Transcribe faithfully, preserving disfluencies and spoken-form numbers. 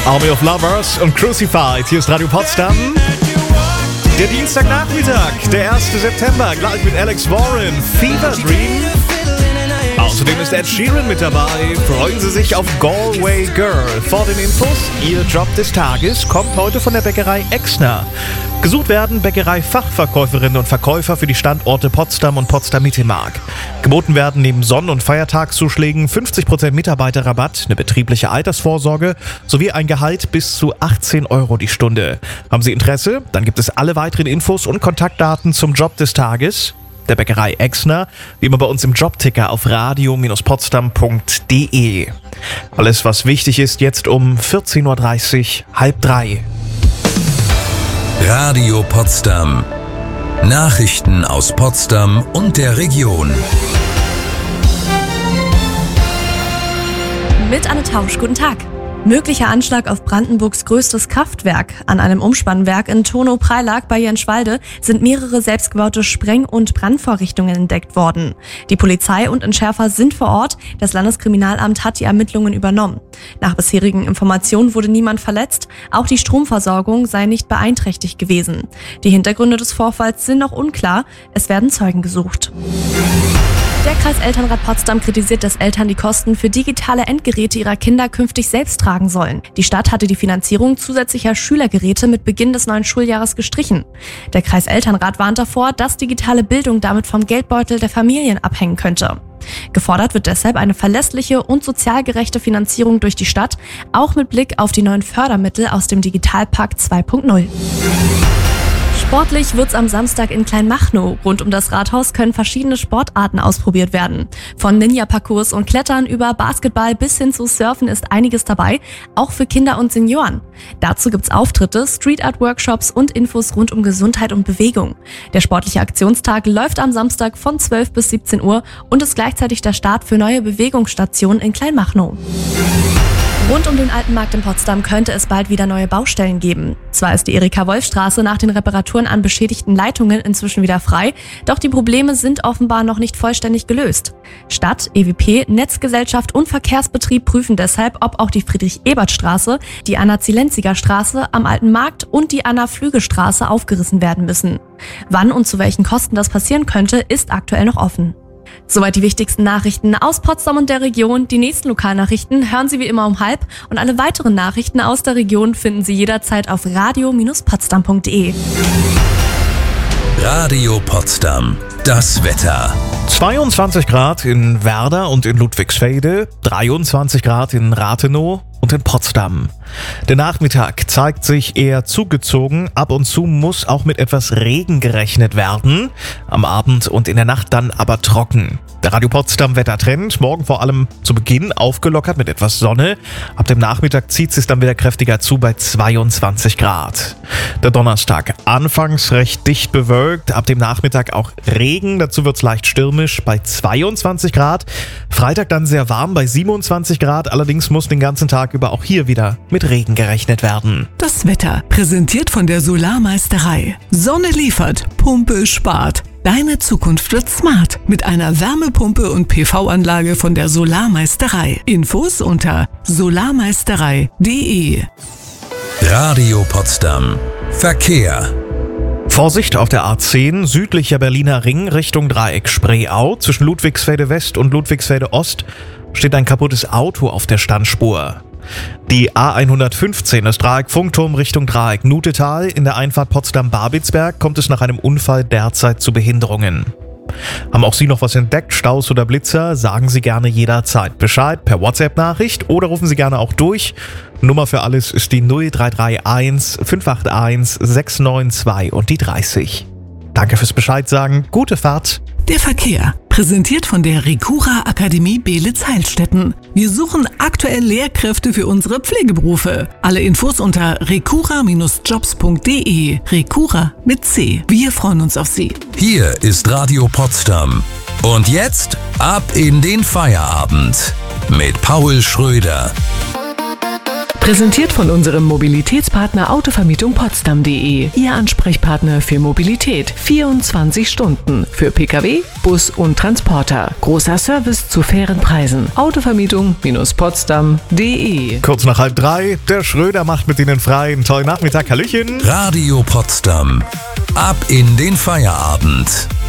Army of Lovers und Crucified. Hier ist Radio Potsdam. Der Dienstagnachmittag, der erste September, gleich mit Alex Warren, Fever Dream. Außerdem ist Ed Sheeran mit dabei. Freuen Sie sich auf Galway Girl. Vor den Infos, Ihr Job des Tages kommt heute von der Bäckerei Exner. Gesucht werden Bäckerei-Fachverkäuferinnen und Verkäufer für die Standorte Potsdam und Potsdam-Mittelmark. Geboten werden neben Sonn- und Feiertagszuschlägen fünfzig Prozent Mitarbeiterrabatt, eine betriebliche Altersvorsorge sowie ein Gehalt bis zu achtzehn Euro die Stunde. Haben Sie Interesse? Dann gibt es alle weiteren Infos und Kontaktdaten zum Job des Tages der Bäckerei Exner, wie immer bei uns im Jobticker auf radio Bindestrich potsdam punkt de. Alles, was wichtig ist, jetzt um vierzehn Uhr dreißig, halb drei. Radio Potsdam. Nachrichten aus Potsdam und der Region. Mit Anne Tausch, guten Tag. Möglicher Anschlag auf Brandenburgs größtes Kraftwerk. An einem Umspannwerk in Turnow-Preilack bei Jenschwalde sind mehrere selbstgebaute Spreng- und Brandvorrichtungen entdeckt worden. Die Polizei und Entschärfer sind vor Ort. Das Landeskriminalamt hat die Ermittlungen übernommen. Nach bisherigen Informationen wurde niemand verletzt. Auch die Stromversorgung sei nicht beeinträchtigt gewesen. Die Hintergründe des Vorfalls sind noch unklar. Es werden Zeugen gesucht. Der Kreiselternrat Potsdam kritisiert, dass Eltern die Kosten für digitale Endgeräte ihrer Kinder künftig selbst tragen sollen. Die Stadt hatte die Finanzierung zusätzlicher Schülergeräte mit Beginn des neuen Schuljahres gestrichen. Der Kreiselternrat warnt davor, dass digitale Bildung damit vom Geldbeutel der Familien abhängen könnte. Gefordert wird deshalb eine verlässliche und sozial gerechte Finanzierung durch die Stadt, auch mit Blick auf die neuen Fördermittel aus dem Digitalpakt zwei Punkt null. Sportlich wird's am Samstag in Kleinmachnow. Rund um das Rathaus können verschiedene Sportarten ausprobiert werden. Von Ninja-Parcours und Klettern über Basketball bis hin zu Surfen ist einiges dabei, auch für Kinder und Senioren. Dazu gibt's Auftritte, Street-Art-Workshops und Infos rund um Gesundheit und Bewegung. Der sportliche Aktionstag läuft am Samstag von zwölf bis siebzehn Uhr und ist gleichzeitig der Start für neue Bewegungsstationen in Kleinmachnow. Rund um den Alten Markt in Potsdam könnte es bald wieder neue Baustellen geben. Zwar ist die Erika-Wolf-Straße nach den Reparaturen an beschädigten Leitungen inzwischen wieder frei, doch die Probleme sind offenbar noch nicht vollständig gelöst. Stadt, E W P, Netzgesellschaft und Verkehrsbetrieb prüfen deshalb, ob auch die Friedrich-Ebert-Straße, die Anna-Zilenziger-Straße am Alten Markt und die Anna-Flüge-Straße aufgerissen werden müssen. Wann und zu welchen Kosten das passieren könnte, ist aktuell noch offen. Soweit die wichtigsten Nachrichten aus Potsdam und der Region. Die nächsten Lokalnachrichten hören Sie wie immer um halb und alle weiteren Nachrichten aus der Region finden Sie jederzeit auf radio Bindestrich potsdam punkt de. Radio Potsdam. Das Wetter. zweiundzwanzig Grad in Werder und in Ludwigsfelde, dreiundzwanzig Grad in Rathenow und in Potsdam. Der Nachmittag zeigt sich eher zugezogen, ab und zu muss auch mit etwas Regen gerechnet werden. Am Abend und in der Nacht dann aber trocken. Der Radio Potsdam Wettertrend, morgen vor allem zu Beginn aufgelockert mit etwas Sonne. Ab dem Nachmittag zieht es dann wieder kräftiger zu bei zweiundzwanzig Grad. Der Donnerstag, anfangs recht dicht bewölkt, ab dem Nachmittag auch Regen, dazu wird es leicht stürmisch bei zweiundzwanzig Grad. Freitag dann sehr warm bei siebenundzwanzig Grad, allerdings muss den ganzen Tag über auch hier wieder mit Regen gerechnet werden. Das Wetter, präsentiert von der Solarmeisterei. Sonne liefert, Pumpe spart. Deine Zukunft wird smart mit einer Wärmepumpe und P V-Anlage von der Solarmeisterei. Infos unter solarmeisterei punkt de. Radio Potsdam. Verkehr. Vorsicht auf der A zehn, südlicher Berliner Ring Richtung Dreieck Spreeau. Zwischen Ludwigsfelde West und Ludwigsfelde Ost steht ein kaputtes Auto auf der Standspur. Die A hundertfünfzehn, das Dreieck Funkturm Richtung Dreieck Nutetal. In der Einfahrt Potsdam-Babelsberg kommt es nach einem Unfall derzeit zu Behinderungen. Haben auch Sie noch was entdeckt, Staus oder Blitzer? Sagen Sie gerne jederzeit Bescheid per WhatsApp-Nachricht oder rufen Sie gerne auch durch. Nummer für alles ist die null drei drei eins fünf acht eins sechs neun zwei und die dreißig. Danke fürs Bescheid sagen, gute Fahrt. Der Verkehr, präsentiert von der Recura Akademie Beelitz-Heilstätten. Wir suchen aktuell Lehrkräfte für unsere Pflegeberufe. Alle Infos unter recura Bindestrich jobs punkt de. Recura mit C. Wir freuen uns auf Sie. Hier ist Radio Potsdam. Und jetzt ab in den Feierabend mit Paul Schröder. Präsentiert von unserem Mobilitätspartner Autovermietung Potsdam punkt de. Ihr Ansprechpartner für Mobilität. vierundzwanzig Stunden. Für Pkw, Bus und Transporter. Großer Service zu fairen Preisen. Autovermietung Potsdam punkt de. Kurz nach halb drei, der Schröder macht mit Ihnen frei. Einen tollen Nachmittag, Hallöchen. Radio Potsdam. Ab in den Feierabend.